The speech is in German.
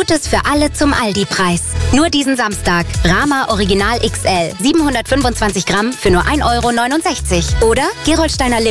Gutes für alle zum Aldi-Preis. Nur diesen Samstag. Rama Original XL. 725 Gramm für nur 1,69 € Oder Gerolsteiner